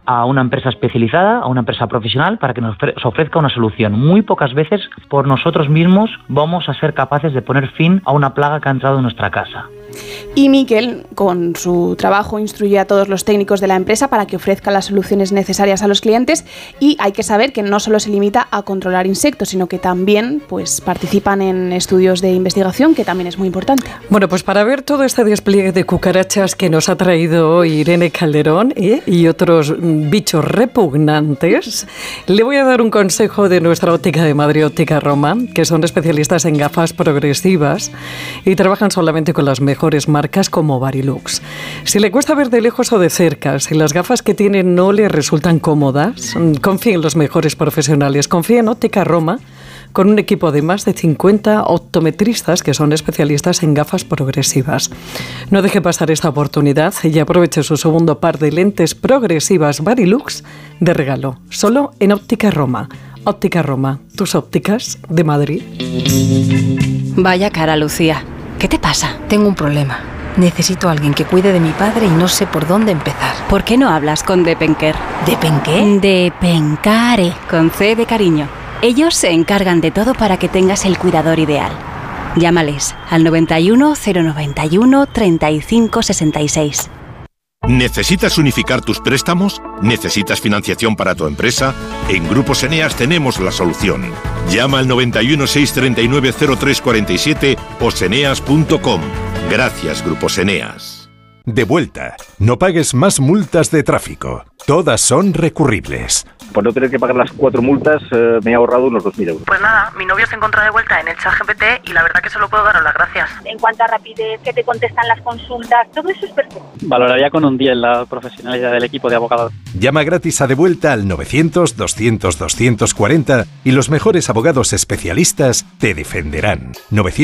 a una empresa especializada, a una empresa profesional, para que nos ofrezca una solución. Muy pocas veces por nosotros mismos vamos a ser capaces de poner fin a una plaga que ha entrado en nuestra casa. Y Miquel, con su trabajo, instruye a todos los técnicos de la empresa para que ofrezcan las soluciones necesarias a los clientes, y hay que saber que no solo se limita a controlar insectos, sino que también pues participan en estudios de investigación, que también es muy importante. Bueno, pues para ver todo este despliegue de cucarachas que nos ha traído hoy Irene Calderón y otros bichos repugnantes, le voy a dar un consejo de nuestra óptica de Madrid, Óptica Roma, que son especialistas en gafas progresivas y trabajan solamente con las mejores marcas como Varilux. Si le cuesta ver de lejos o de cerca, si las gafas que tiene no le resultan cómodas, confíe en los mejores profesionales. Confíe en Óptica Roma, con un equipo de más de 50 optometristas que son especialistas en gafas progresivas. No deje pasar esta oportunidad y aproveche su segundo par de lentes progresivas Varilux de regalo, solo en Óptica Roma. Óptica Roma, tus ópticas de Madrid. Vaya cara, Lucía. ¿Qué te pasa? Tengo un problema. Necesito a alguien que cuide de mi padre y no sé por dónde empezar. ¿Por qué no hablas con Depenker? ¿Depenqué? Depencare, con C de cariño. Ellos se encargan de todo para que tengas el cuidador ideal. Llámales al 91 091 35 66. ¿Necesitas unificar tus préstamos? ¿Necesitas financiación para tu empresa? En Grupos Eneas tenemos la solución. Llama al 91 639 0347 o seneas.com. Gracias, Grupos Eneas. De vuelta. No pagues más multas de tráfico. Todas son recurribles. Por no tener que pagar las 4 multas, me he ahorrado unos 2.000 euros. Pues nada, mi novio se encuentra de vuelta en el ChatGPT y la verdad que solo puedo daros las gracias. En cuanto a rapidez, que te contestan las consultas, todo eso es perfecto. Valoraría con un 10 la profesionalidad del equipo de abogados. Llama gratis a De Vuelta al 900-200-240 y los mejores abogados especialistas te defenderán.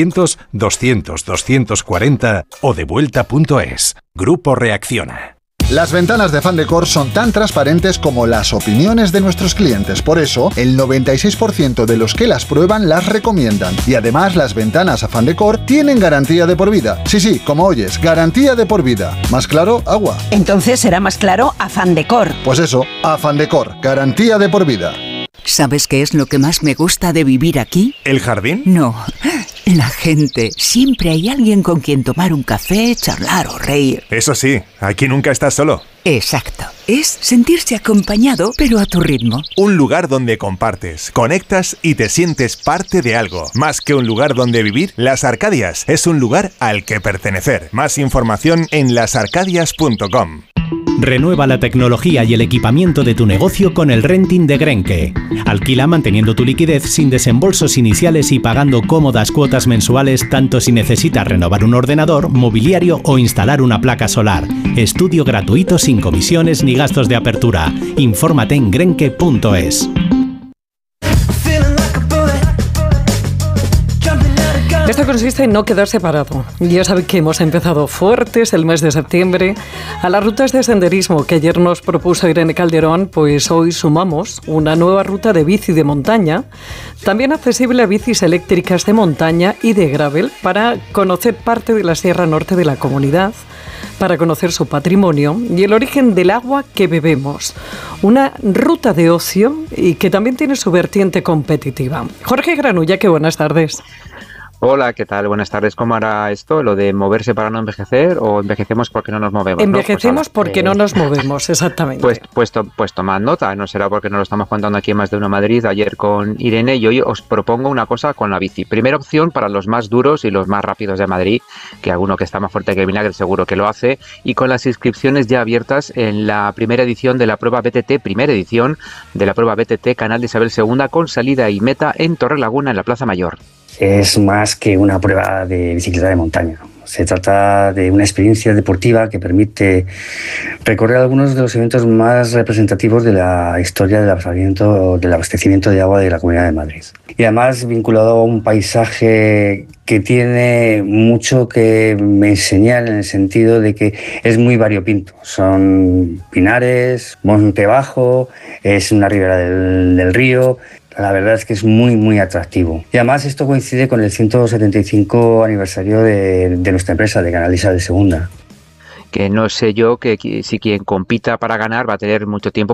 900-200-240 o devuelta.es. Grupo Reacciona. Las ventanas de Fandecor son tan transparentes como las opiniones de nuestros clientes. Por eso, el 96% de los que las prueban las recomiendan. Y además, las ventanas a Fandecor tienen garantía de por vida. Sí, como oyes, garantía de por vida. ¿Más claro? Agua. Entonces será más claro a Fandecor. Pues eso, a Fandecor, garantía de por vida. ¿Sabes qué es lo que más me gusta de vivir aquí? ¿El jardín? No, la gente. Siempre hay alguien con quien tomar un café, charlar o reír. Eso sí, aquí nunca estás solo. Exacto. Es sentirse acompañado, pero a tu ritmo. Un lugar donde compartes, conectas y te sientes parte de algo. Más que un lugar donde vivir, Las Arcadias es un lugar al que pertenecer. Más información en lasarcadias.com. Renueva la tecnología y el equipamiento de tu negocio con el renting de Grenke. Alquila manteniendo tu liquidez sin desembolsos iniciales y pagando cómodas cuotas mensuales, tanto si necesitas renovar un ordenador, mobiliario o instalar una placa solar. Estudio gratuito sin comisiones ni gastos de apertura. Infórmate en grenke.es. Esto consiste en no quedarse parado. Ya saben que hemos empezado fuertes el mes de septiembre. A las rutas de senderismo que ayer nos propuso Irene Calderón, pues hoy sumamos una nueva ruta de bici de montaña, también accesible a bicis eléctricas de montaña y de gravel, para conocer parte de la Sierra Norte de la comunidad, para conocer su patrimonio y el origen del agua que bebemos. Una ruta de ocio y que también tiene su vertiente competitiva. Jorge Granulla, que buenas tardes. Hola, ¿qué tal? Buenas tardes. ¿Cómo hará esto? ¿Lo de moverse para no envejecer o envejecemos porque no nos movemos? Envejecemos, ¿no? Pues porque no nos movemos, exactamente. Pues tomad nota, no será porque no lo estamos contando aquí en Más de Uno Madrid ayer con Irene, y hoy os propongo una cosa con la bici. Primera opción para los más duros y los más rápidos de Madrid, que alguno que está más fuerte que vinagre seguro que lo hace, y con las inscripciones ya abiertas en la primera edición de la prueba BTT, Canal de Isabel II, con salida y meta en Torrelaguna, en la Plaza Mayor. Es más que una prueba de bicicleta de montaña. Se trata de una experiencia deportiva que permite recorrer algunos de los eventos más representativos de la historia del abastecimiento de agua de la Comunidad de Madrid. Y además vinculado a un paisaje que tiene mucho que me enseñar, en el sentido de que es muy variopinto. Son pinares, monte bajo, es una ribera del río. La verdad es que es muy, muy atractivo. Y además esto coincide con el 175 aniversario de nuestra empresa, de Canal de Isabel II. Que no sé yo que si quien compita para ganar va a tener mucho tiempo